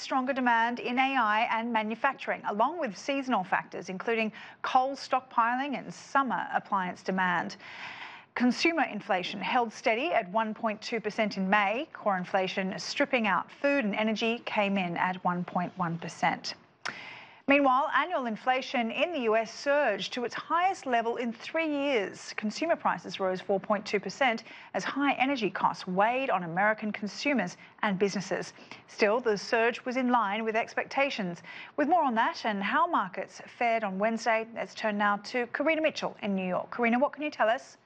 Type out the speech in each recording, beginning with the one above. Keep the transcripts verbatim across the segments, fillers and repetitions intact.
stronger demand in A I and manufacturing, along with seasonal factors, including coal stockpiling and summer appliance demand. Consumer inflation held steady at one point two percent in May. Core inflation, stripping out food and energy, came in at one point one percent. Meanwhile, annual inflation in the U S surged to its highest level in three years. Consumer prices rose four point two percent as high energy costs weighed on American consumers and businesses. Still, the surge was in line with expectations. With more on that and how markets fared on Wednesday, let's turn now to Karina Mitchell in New York. Karina, what can you tell us?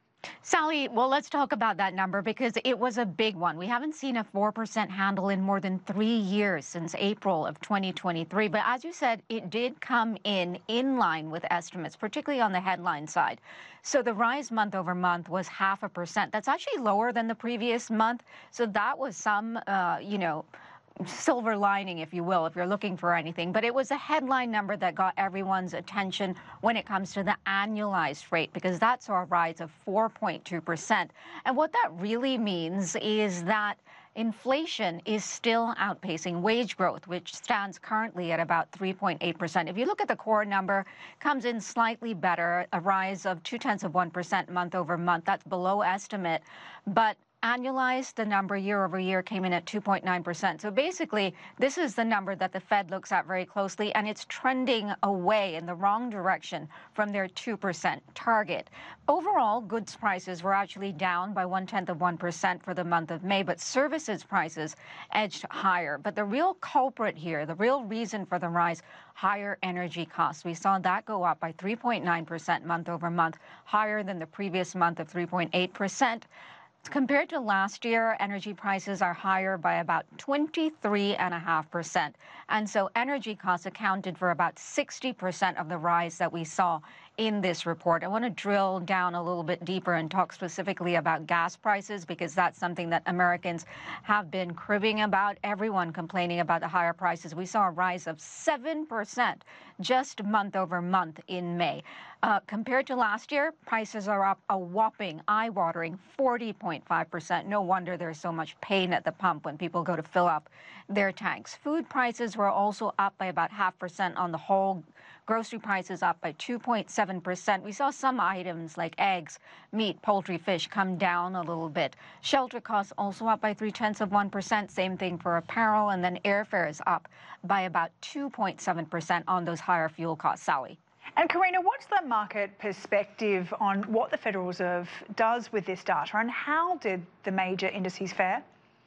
Sally, well, let's talk about that number because it was a big one. We haven't seen a four percent handle in more than three years since April of twenty twenty-three. But as you said, it did come in in line with estimates, particularly on the headline side. So the rise month over month was half a percent. That's actually lower than the previous month. So that was some, uh, you know, silver lining, if you will, if you're looking for anything. But it was a headline number that got everyone's attention when it comes to the annualized rate, because that saw a rise of four point two percent. And what that really means is that inflation is still outpacing wage growth, which stands currently at about three point eight percent. If you look at the core number, comes in slightly better, a rise of two tenths of one percent month over month. That's below estimate. But annualized, the number year over year came in at two point nine percent. So basically, this is the number that the Fed looks at very closely, and it's trending away in the wrong direction from their two percent target. Overall, goods prices were actually down by one tenth of one percent for the month of May, but services prices edged higher. But the real culprit here, the real reason for the rise, higher energy costs. We saw that go up by three point nine percent month over month, higher than the previous month of three point eight percent. Compared to last year, energy prices are higher by about twenty-three point five percent. And so energy costs accounted for about sixty percent of the rise that we saw in this report. I want to drill down a little bit deeper and talk specifically about gas prices, because that's something that Americans have been cribbing about. Everyone complaining about the higher prices. We saw a rise of seven percent just month over month in May. Uh, compared to last year, prices are up a whopping, eye-watering forty point five percent. No wonder there's so much pain at the pump when people go to fill up their tanks. Food prices were also up by about half percent on the whole. Grocery prices up by two point seven percent. We saw some items like eggs, meat, poultry, fish come down a little bit. Shelter costs also up by three tenths of one percent. Same thing for apparel. And then airfares up by about two point seven percent on those higher fuel costs. Sally. And Karina, what's the market perspective on what the Federal Reserve does with this data, and how did the major indices fare?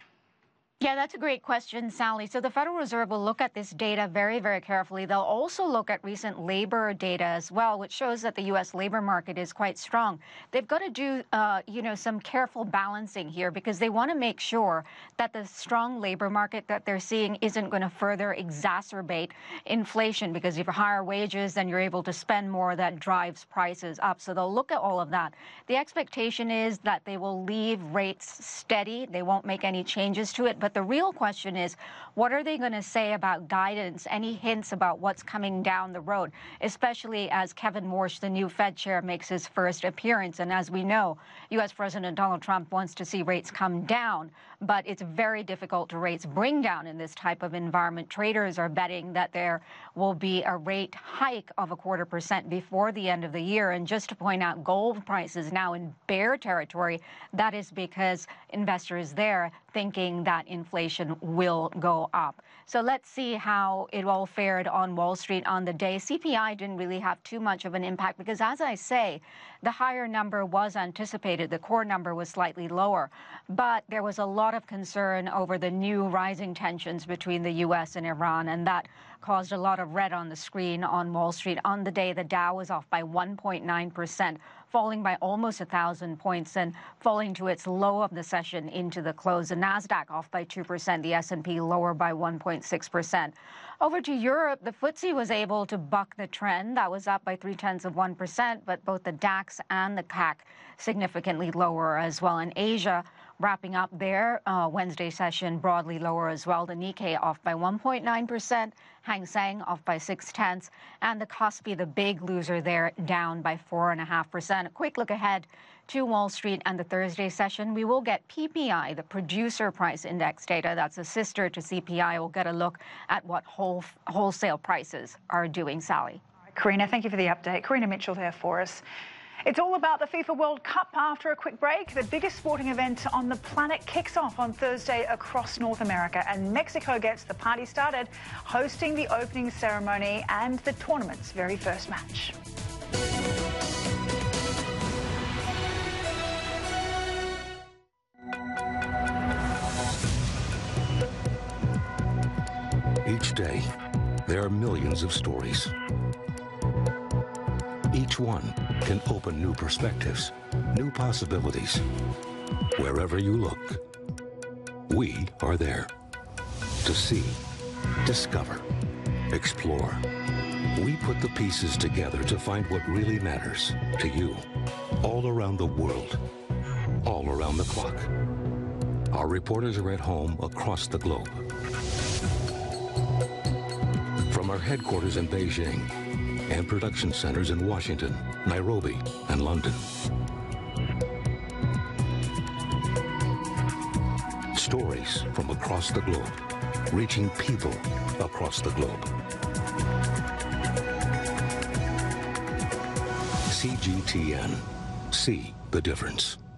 Yeah, that's a great question, Sally. So the Federal Reserve will look at this data very, very carefully. They'll also look at recent labor data as well, which shows that the U S labor market is quite strong. They've got to do, uh, you know, some careful balancing here, because they want to make sure that the strong labor market that they're seeing isn't going to further exacerbate inflation, because if you have higher wages, then you're able to spend more. That drives prices up. So they'll look at all of that. The expectation is that they will leave rates steady. They won't make any changes to it. But the real question is, what are they going to say about guidance, any hints about what's coming down the road, especially as Kevin Warsh, the new Fed chair, makes his first appearance. And as we know, U S President Donald Trump wants to see rates come down, but it's very difficult to rates bring down in this type of environment. Traders are betting that there will be a rate hike of a quarter percent before the end of the year. And just to point out, gold prices now in bear territory. That is because investors there thinking that inflation will go up. So let's see how it all fared on Wall Street on the day. C P I didn't really have too much of an impact because, as I say, the higher number was anticipated. The core number was slightly lower. But there was a lot of concern over the new rising tensions between the U S and Iran, and that caused a lot of red on the screen on Wall Street. On the day, the Dow was off by one point nine percent, falling by almost one thousand points and falling to its low of the session into the close. The Nasdaq off by two percent, the S and P lower by one point six percent. Over to Europe, the F T S E was able to buck the trend. That was up by three tenths of one percent, but both the DAX and the C A C significantly lower as well. In Asia, wrapping up their uh, Wednesday session broadly lower as well. The Nikkei off by one point nine percent, Hang Seng off by six tenths, and the Kospi, the big loser there, down by four point five percent. A quick look ahead to Wall Street and the Thursday session, we will get P P I, the Producer Price Index data. That's a sister to C P I. We'll get a look at what whole, wholesale prices are doing, Sally. Karina, thank you for the update. Karina Mitchell there for us. It's all about the FIFA World Cup after a quick break. The biggest sporting event on the planet kicks off on Thursday across North America, and Mexico gets the party started, hosting the opening ceremony and the tournament's very first match. Each day, there are millions of stories. Each one can open new perspectives, new possibilities. Wherever you look, we are there to see, discover, explore. We put the pieces together to find what really matters to you, all around the world, all around the clock. Our reporters are at home across the globe. From our headquarters in Beijing and production centers in Washington, Nairobi, and London. Stories from across the globe, reaching people across the globe. C G T N. See the difference.